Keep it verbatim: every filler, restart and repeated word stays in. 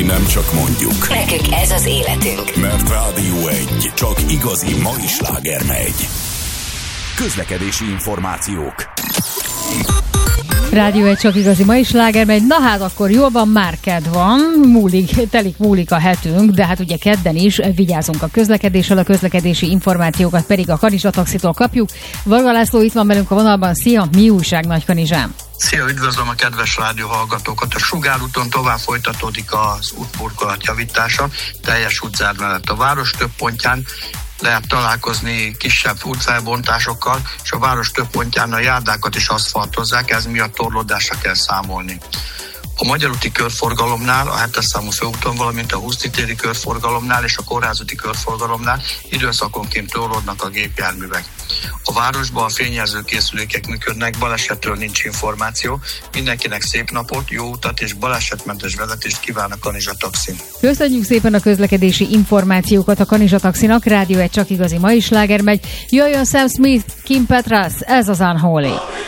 Nem csak mondjuk. Nekünk ez az életünk. Mert Rádió egy csak igazi mai sláger megy. Közlekedési információk. Rádió egy csak igazi mai sláger megy. Na hát akkor jól van, már kedd van, múlik, telik múlik a hetünk, de hát ugye kedden is vigyázunk a közlekedéssel, a közlekedési információkat pedig a Kanizsa Taxitól kapjuk. Varga László itt van velünk a vonalban. Szia, mi újság Nagykanizsán? Szia, üdvözlöm a kedves rádióhallgatókat! A Sugár úton tovább folytatódik az útburkolat javítása, teljes útzár mellett a város több pontján lehet találkozni kisebb utcábontásokkal, és a város több pontján a járdákat is aszfaltozzák, ez miatt torlódásra kell számolni. A Magyar úti körforgalomnál, a hetes számú főúton, valamint a Huszti téri körforgalomnál és a Kórházúti körforgalomnál időszakonként torlódnak a gépjárművek. A városban a fényjelző készülékek működnek, balesetről nincs információ. Mindenkinek szép napot, jó utat és balesetmentes vezetést kíván a Kanizsa Taxin. Köszönjük szépen a közlekedési információkat a Kanizsa Taxinak. Rádió egy csak igazi mai sláger megy. Jöjjön Sam Smith, Kim Petras, ez az Unholy.